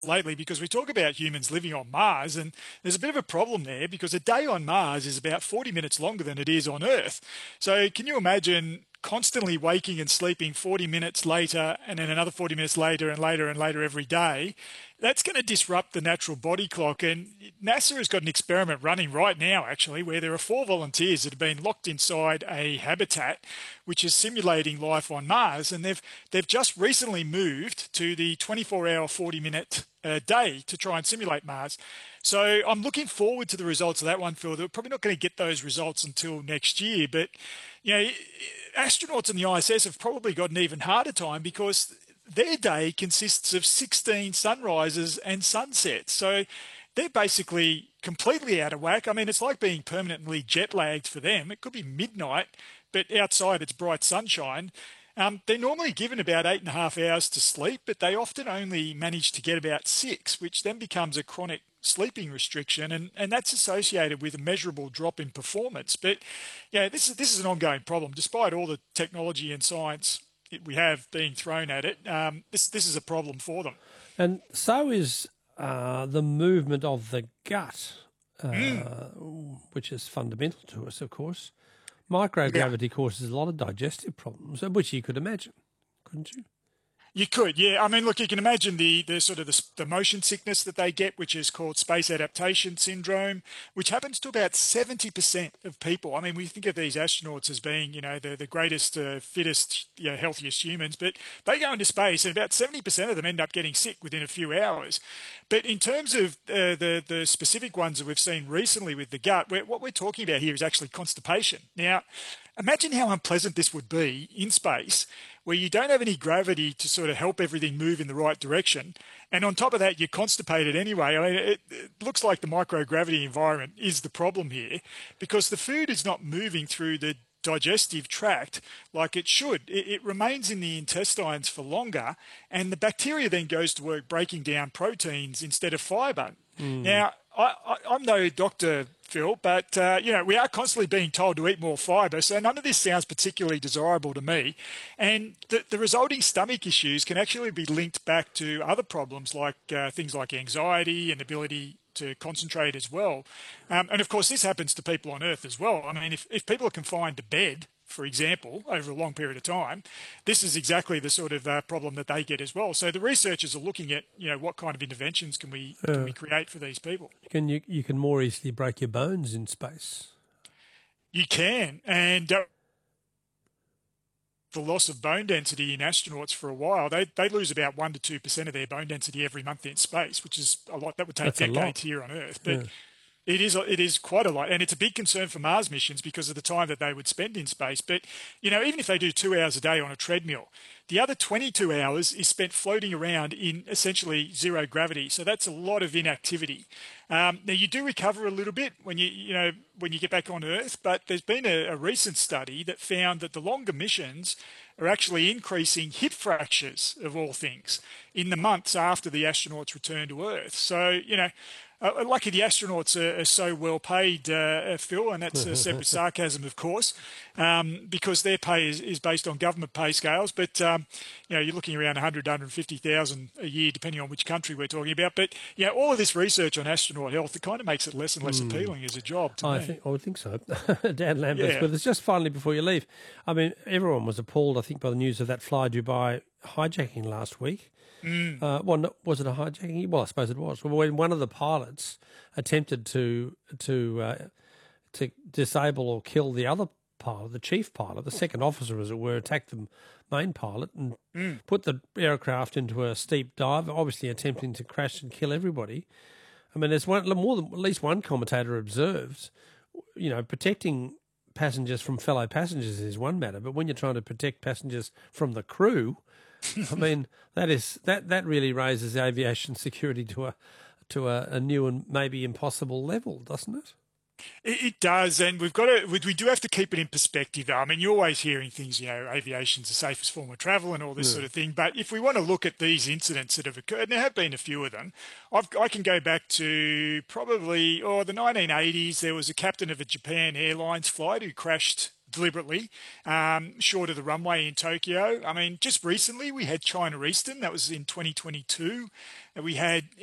lately because we talk about humans living on Mars, and there's a bit of a problem there because a day on Mars is about 40 minutes longer than it is on Earth. So can you imagine constantly waking and sleeping 40 minutes later and then another 40 minutes later and later and later every day? That's going to disrupt the natural body clock. And NASA has got an experiment running right now, actually, where there are 4 volunteers that have been locked inside a habitat which is simulating life on Mars. And they've just recently moved to the 24-hour, 40-minute day to try and simulate Mars. So I'm looking forward to the results of that one, Phil. They're probably not going to get those results until next year. But, you know, astronauts in the ISS have probably got an even harder time because their day consists of 16 sunrises and sunsets. So they're basically completely out of whack. I mean, it's like being permanently jet lagged for them. It could be midnight, but outside it's bright sunshine. They're normally given about 8.5 hours to sleep, but they often only manage to get about 6, which then becomes a chronic sleeping restriction, and that's associated with a measurable drop in performance. But yeah, this is an ongoing problem. Despite all the technology and science we have being thrown at it, this is a problem for them. And so is the movement of the gut, which is fundamental to us, of course. Microgravity causes a lot of digestive problems, which you could imagine, couldn't you? You could, yeah. I mean, look, you can imagine the sort of the motion sickness that they get, which is called space adaptation syndrome, which happens to about 70% of people. I mean, we think of these astronauts as being, you know, the greatest, fittest, you know, healthiest humans, but they go into space and about 70% of them end up getting sick within a few hours. But in terms of the specific ones that we've seen recently with the gut, what we're talking about here is actually constipation. Now, imagine how unpleasant this would be in space where you don't have any gravity to sort of help everything move in the right direction. And on top of that, you're constipated anyway. I mean, it looks like the microgravity environment is the problem here because the food is not moving through the digestive tract like it should. It remains in the intestines for longer, and the bacteria then goes to work breaking down proteins instead of fiber. Now, I'm no doctor, Phil, but you know, we are constantly being told to eat more fibre, so none of this sounds particularly desirable to me. And the resulting stomach issues can actually be linked back to other problems like things like anxiety and ability to concentrate as well. And of course, this happens to people on Earth as well. I mean, if people are confined to bed, for example, over a long period of time, this is exactly the sort of problem that they get as well. So the researchers are looking at, you know, what kind of interventions can we create for these people. You can more easily break your bones in space. You can, and the loss of bone density in astronauts for a while, they lose about 1 to 2% of their bone density every month in space, which is a lot. That would take decades here on Earth, but. It is quite a lot, and it's a big concern for Mars missions because of the time that they would spend in space. But, you know, even if they do 2 hours a day on a treadmill, the other 22 hours is spent floating around in essentially zero gravity. So that's a lot of inactivity. Now, you do recover a little bit when you get back on Earth, but there's been a recent study that found that the longer missions are actually increasing hip fractures, of all things, in the months after the astronauts return to Earth. So, you know, lucky the astronauts are so well paid, Phil, and that's said with sarcasm, of course, because their pay is based on government pay scales. But you know, you're looking around 100, 150,000 a year, depending on which country we're talking about. But yeah, all of this research on astronaut health, it kind of makes it less and less appealing as a job to me. I would think so. Dan Lambert, but it's just finally before you leave. I mean, everyone was appalled, I think, by the news of that Fly Dubai hijacking last week. Well, was it a hijacking? Well, I suppose it was. When one of the pilots attempted to disable or kill the other pilot, the chief pilot, the second officer, as it were, attacked the main pilot and put the aircraft into a steep dive, obviously attempting to crash and kill everybody. I mean, there's at least one commentator observed, you know, protecting passengers from fellow passengers is one matter, but when you're trying to protect passengers from the crew, I mean, that really raises aviation security to a new and maybe impossible level, doesn't it? It does, and we do have to keep it in perspective, though. I mean, you're always hearing things, you know, aviation's the safest form of travel and all this sort of thing. But if we want to look at these incidents that have occurred, and there have been a few of them, I can go back to probably the 1980s. There was a captain of a Japan Airlines flight who crashed deliberately short of the runway in Tokyo. I mean, just recently we had China Eastern. That was in 2022. We had